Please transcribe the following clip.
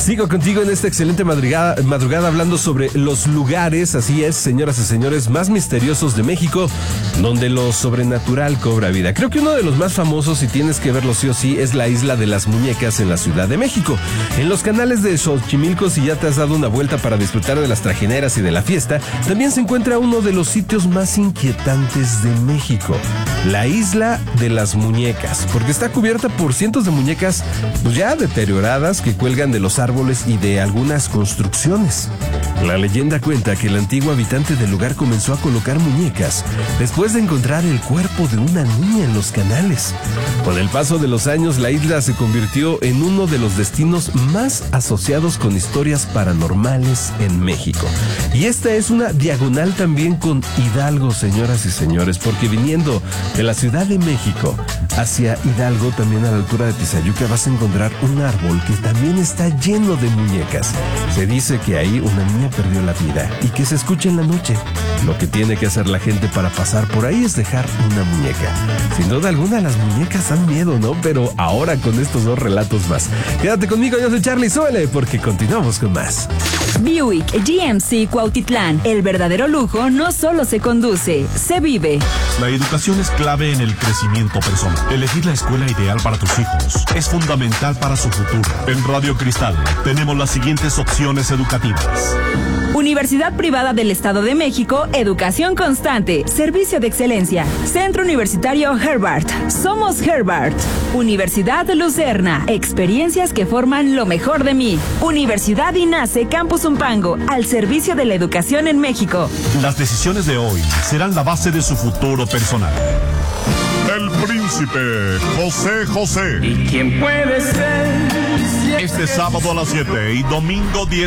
Sigo contigo en esta excelente madrugada hablando sobre los lugares, así es, señoras y señores, más misteriosos de México, donde lo sobrenatural cobra vida. Creo que uno de los más famosos, y tienes que verlo sí o sí, es la Isla de las Muñecas en la Ciudad de México. En los canales de Xochimilco, si ya te has dado una vuelta para disfrutar de las trajineras y de la fiesta, también se encuentra uno de los sitios más inquietantes de México, la Isla de las Muñecas, porque está cubierta por cientos de muñecas pues ya deterioradas que cuelgan de los árboles y de algunas construcciones. La leyenda cuenta que el antiguo habitante del lugar comenzó a colocar muñecas después de encontrar el cuerpo de una niña en los canales. Con el paso de los años, la isla se convirtió en uno de los destinos más asociados con historias paranormales en México. Y esta es una diagonal también con Hidalgo, señoras y señores, porque viniendo de la Ciudad de México hacia Hidalgo, también a la altura de Tizayuca, vas a encontrar un árbol que también está lleno de muñecas. Se dice que ahí una niña perdió la vida y que se escucha en la noche. Lo que tiene que hacer la gente para pasar por ahí es dejar una muñeca. Sin duda alguna, las muñecas dan miedo, ¿no? Pero ahora con estos dos relatos más. Quédate conmigo, yo soy Charlie, súbele, porque continuamos con más. Buick GMC Cuautitlán. El verdadero lujo no solo se conduce, se vive. La educación es clave en el crecimiento personal. Elegir la escuela ideal para tus hijos es fundamental para su futuro. En Radio Cristal tenemos las siguientes opciones educativas. Universidad Privada del Estado de México, educación constante, servicio de excelencia. Centro Universitario Herbart, somos Herbart. Universidad Lucerna, experiencias que forman lo mejor de mí. Universidad INACE Campus Umpango, al servicio de la educación en México. Las decisiones de hoy serán la base de su futuro personal. El príncipe José José. ¿Y quién puede ser? Este sábado a las 7 y domingo 10